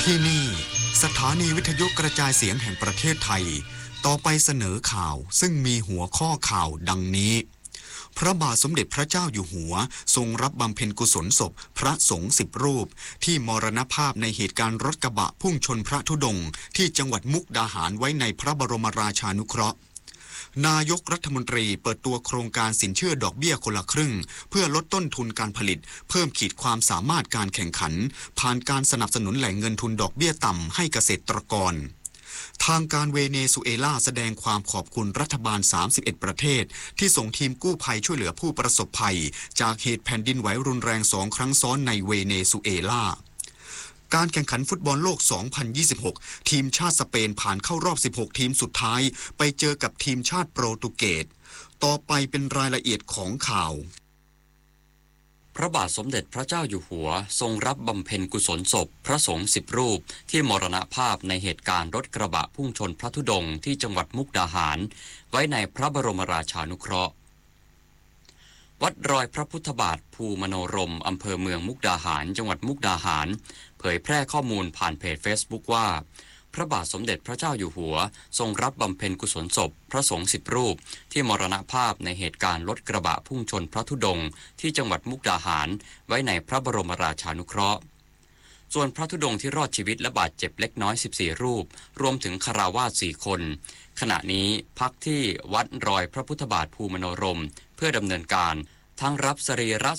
ที่นี่สถานีวิทยุกระจายเสียงแห่งประเทศไทยต่อไปเสนอข่าวซึ่งมีหัวข้อข่าวดังนี้พระบาทสมเด็จพระเจ้าอยู่หัวทรงรับบำเพ็ญกุศลศพพระสงฆ์10 รูปที่มรณภาพในเหตุการณ์รถกระบะพุ่งชนพระธุดงค์ที่จังหวัดมุกดาหารไว้ในพระบรมราชานุเคราะห์นายกรัฐมนตรีเปิดตัวโครงการสินเชื่อดอกเบี้ยคนละครึ่งเพื่อลดต้นทุนการผลิตเพิ่มขีดความสามารถการแข่งขันผ่านการสนับสนุนแหล่งเงินทุนดอกเบี้ยต่ำให้เกษตรกรทางการเวเนซุเอลาแสดงความขอบคุณรัฐบาล31ประเทศที่ส่งทีมกู้ภัยช่วยเหลือผู้ประสบภัยจากเหตุแผ่นดินไหวรุนแรง2 ครั้งซ้อนในเวเนซุเอลาการแข่งขันฟุตบอลโลก 2026 ทีมชาติสเปนผ่านเข้ารอบ16 ทีมสุดท้ายไปเจอกับทีมชาติโปรตุเกสต่อไปเป็นรายละเอียดของข่าวพระบาทสมเด็จพระเจ้าอยู่หัวทรงรับบำเพ็ญกุศลศพพระสงฆ์10 รูปที่มรณภาพในเหตุการณ์รถกระบะพุ่งชนพระธุดงค์ที่จังหวัดมุกดาหารไว้ในพระบรมราชานุเคราะห์วัดรอยพระพุทธบาทภูมโนรมอำเภอเมืองมุกดาหารจังหวัดมุกดาหารเผยแพร่ข้อมูลผ่านเพจ Facebook ว่าพระบาทสมเด็จพระเจ้าอยู่หัวทรงรับบำเพ็ญกุศลศพพระสงฆ์10 รูปที่มรณภาพในเหตุการณ์รถกระบะพุ่งชนพระธุดงค์ที่จังหวัดมุกดาหารไว้ในพระบรมราชานุเคราะห์ส่วนพระธุดงค์ที่รอดชีวิตและบาดเจ็บเล็กน้อย14 รูปรวมถึงคฤหัสถ์4 คนขณะนี้พักที่วัดรอยพระพุทธบาทภูมโนรมเพื่อดำเนินการทั้งรับสรีระ